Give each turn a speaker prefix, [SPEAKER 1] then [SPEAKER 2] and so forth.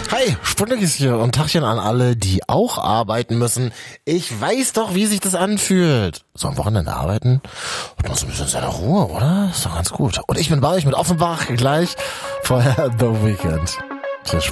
[SPEAKER 1] Hi, Sputnik ist hier und Tachchen an alle, die auch arbeiten müssen. Ich weiß doch, wie sich das anfühlt. So am Wochenende arbeiten? Und noch so ein bisschen seine Ruhe, oder? Ist doch ganz gut. Und ich bin bei euch mit Offenbach gleich vorher The Weekend. Tschüss.